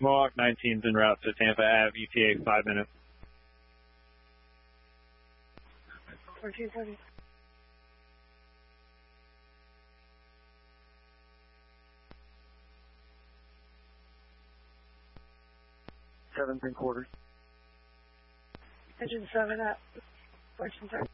Mohawk 19's en route to Tampa Ave, ETA 5 minutes. 1440. 7 3/4. Engine 7 at 1430.